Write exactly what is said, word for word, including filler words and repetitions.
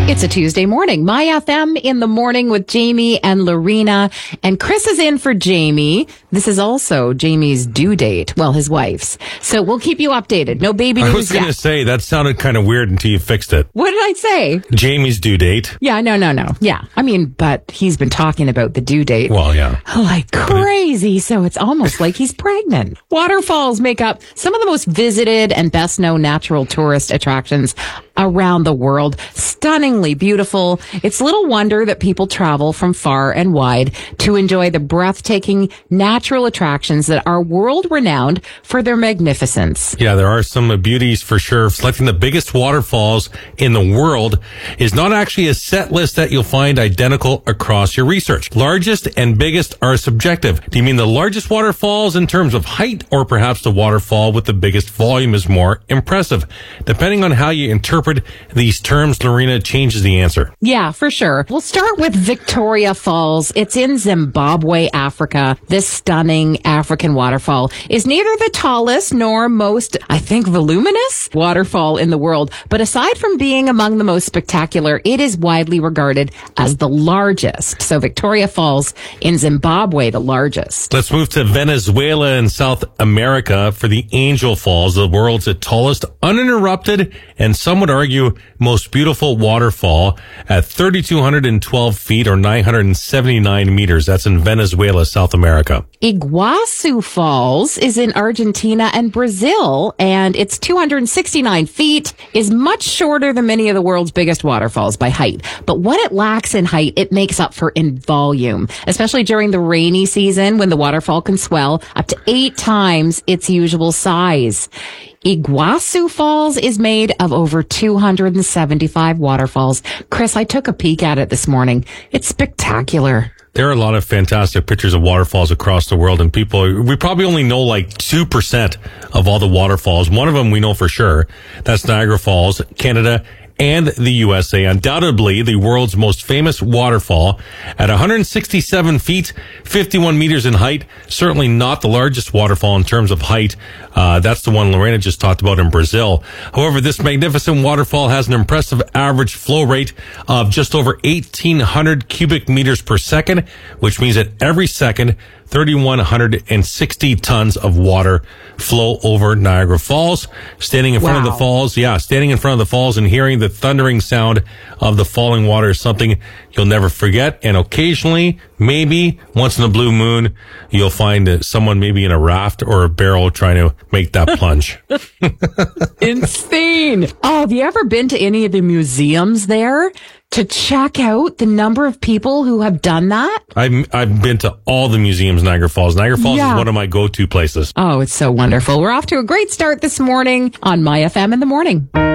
It's a Tuesday morning. My F M in the morning with Jamie and Lorena. And Chris is in for Jamie. This is also Jamie's due date. Well, his wife's. So we'll keep you updated. No baby news I was going to say, that sounded kind of weird until you fixed it. What did I say? Jamie's due date. Yeah, no, no, no. Yeah. I mean, but he's been talking about the due date. Well, yeah. Like crazy. So it's almost like he's pregnant. Waterfalls make up some of the most visited and best known natural tourist attractions around the world. Stunningly beautiful. It's little wonder that people travel from far and wide to enjoy the breathtaking natural attractions that are world renowned for their magnificence. Yeah, there are some beauties for sure. Selecting the biggest waterfalls in the world is not actually a set list that you'll find identical across your research. Largest and biggest are subjective. Do you mean the largest waterfalls in terms of height, or perhaps the waterfall with the biggest volume is more impressive? Depending on how you interpret these terms, Lorena, changes the answer. Yeah, for sure. We'll start with Victoria Falls. It's in Zimbabwe, Africa. This stunning African waterfall is neither the tallest nor most, I think, voluminous waterfall in the world. But aside from being among the most spectacular, it is widely regarded as the largest. So Victoria Falls in Zimbabwe, the largest. Let's move to Venezuela in South America for the Angel Falls, the world's tallest, uninterrupted, and some would argue most beautiful waterfall at three thousand two hundred twelve feet or nine hundred seventy-nine meters. That's in Venezuela, South America. Iguazu Falls is in Argentina and Brazil, and it's two hundred sixty-nine feet, is much shorter than many of the world's biggest waterfalls by height. But what it lacks in height, it makes up for in volume, especially during the rainy season when the waterfall can swell up to eight times its usual size. Iguazu Falls is made of over two hundred seventy-five waterfalls. Chris, I took a peek at it this morning. It's spectacular. There are a lot of fantastic pictures of waterfalls across the world, and people, we probably only know like two percent of all the waterfalls. One of them we know for sure. That's Niagara Falls, Canada, and the U S A. Undoubtedly the world's most famous waterfall at one hundred sixty-seven feet, fifty-one meters in height. Certainly not the largest waterfall in terms of height. Uh, that's the one Lorena just talked about in Brazil. However, this magnificent waterfall has an impressive average flow rate of just over eighteen hundred cubic meters per second, which means that every second, three thousand one hundred sixty tons of water flow over Niagara Falls. Standing in front Wow. of the falls, yeah, standing in front of the falls and hearing the thundering sound of the falling water is something you'll never forget. And occasionally, maybe once in a blue moon, you'll find uh, someone maybe in a raft or a barrel trying to make that plunge. Insane. Oh, have you ever been to any of the museums there to check out the number of people who have done that? I've, I've been to all the museums in Niagara Falls. Niagara Falls Yeah. is one of my go-to places. Oh, it's so wonderful. We're off to a great start this morning on My F M in the morning.